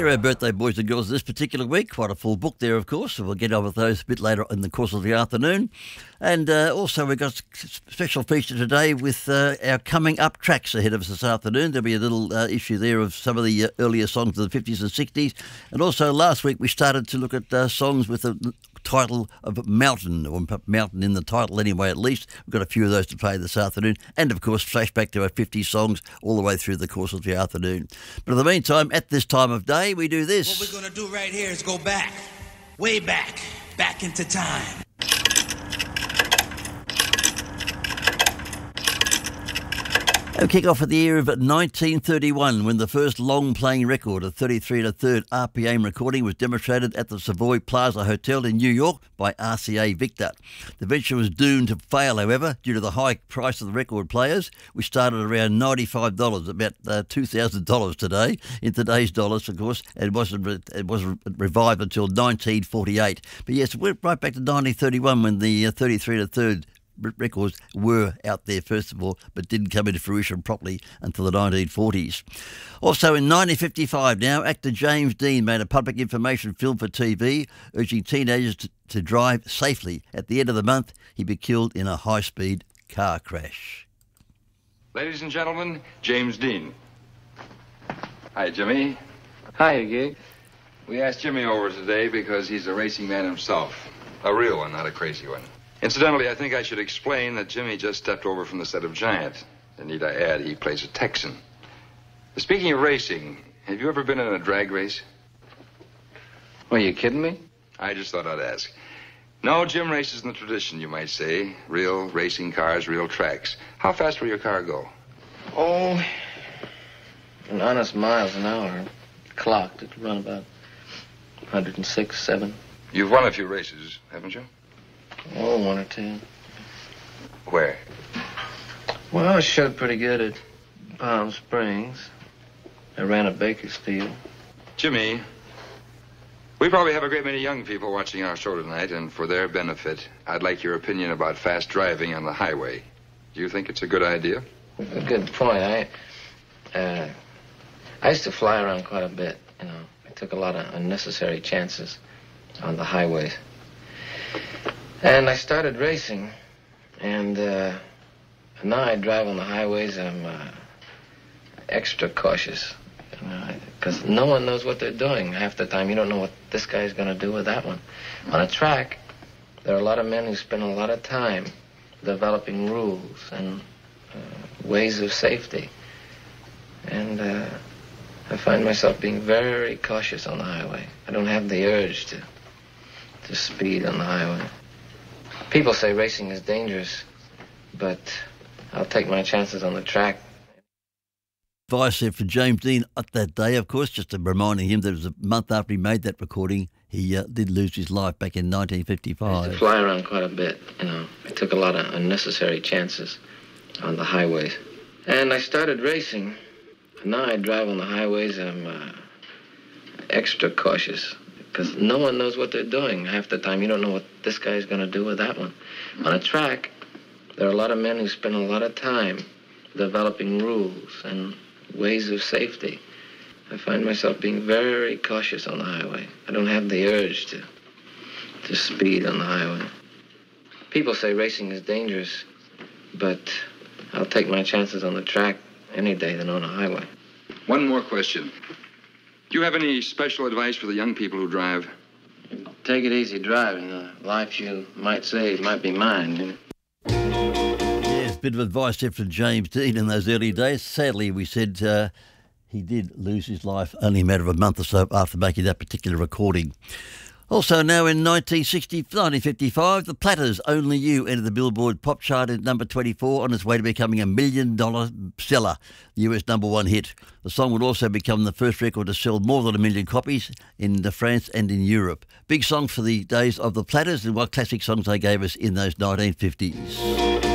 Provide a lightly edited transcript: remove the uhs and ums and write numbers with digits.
They're our birthday boys and girls this particular week. Quite a full book there, of course, so we'll get on with those a bit later in the course of the afternoon. And also we've got a special feature today with our coming up tracks ahead of us this afternoon. There'll be a little issue there of some of the earlier songs of the 50s and 60s. And also last week we started to look at songs with the title of Mountain, or Mountain in the title anyway at least. We've got a few of those to play this afternoon. And of course flashback to our 50 songs all the way through the course of the afternoon. But in the meantime, at this time of day, we do this. What we're going to do right here is go back, way back into time. We'll kick off at the year of 1931 when the first long-playing record, a 33 1/3 RPM recording, was demonstrated at the Savoy Plaza Hotel in New York by RCA Victor. The venture was doomed to fail, however, due to the high price of the record players, which started around $95, about $2,000 today, in today's dollars, of course. It wasn't revived until 1948. But yes, we're right back to 1931 when the 33 1/3 records were out there first of all, but didn't come into fruition properly until the 1940s. Also in 1955 now, actor James Dean made a public information film for TV urging teenagers to drive safely. At the end of the month, he'd be killed in a high-speed car crash. Ladies and gentlemen, James Dean. Hi, Jimmy. Hi, Gig. We asked Jimmy over today because he's a racing man himself. A real one, not a crazy one. Incidentally, I think I should explain that Jimmy just stepped over from the set of Giant. And need I add, he plays a Texan. Speaking of racing, have you ever been in a drag race? Are you kidding me? I just thought I'd ask. No, Jim races in the tradition, you might say. Real racing cars, real tracks. How fast will your car go? Oh, an honest miles an hour. Clocked. It run about 106, 7. You've won a few races, haven't you? Oh, 1 or 2. Where? Well, I showed pretty good at Palm Springs. I ran at Bakersfield. Jimmy, we probably have a great many young people watching our show tonight, and for their benefit, I'd like your opinion about fast driving on the highway. Do you think it's a good idea? A good point. I used to fly around quite a bit, you know. I took a lot of unnecessary chances on the highways. And I started racing, and now I drive on the highways. I'm extra cautious, because no one knows what they're doing. Half the time, you don't know what this guy's going to do with that one. On a track, there are a lot of men who spend a lot of time developing rules and ways of safety. And I find myself being very cautious on the highway. I don't have the urge to speed on the highway. People say racing is dangerous, but I'll take my chances on the track. Advice there for James Dean at that day, of course, just reminding him that it was a month after he made that recording, he did lose his life back in 1955. I used to fly around quite a bit, you know. I took a lot of unnecessary chances on the highways. And I started racing. Now I drive on the highways. I'm extra cautious, because no one knows what they're doing. Half the time, you don't know what this guy's going to do with that one. On a track, there are a lot of men who spend a lot of time developing rules and ways of safety. I find myself being very cautious on the highway. I don't have the urge to speed on the highway. People say racing is dangerous, but I'll take my chances on the track any day than on a highway. One more question. Do you have any special advice for the young people who drive? Take it easy driving. The life you might save might be mine. You know? Yes, bit of advice there from James Dean in those early days. Sadly, we said he did lose his life only a matter of a month or so after making that particular recording. Also now in 1955, the Platters' Only You entered the Billboard pop chart at number 24 on its way to becoming a $1 million seller, the US #1 hit. The song would also become the first record to sell more than 1 million copies in France and in Europe. Big song for the days of the Platters and what classic songs they gave us in those 1950s.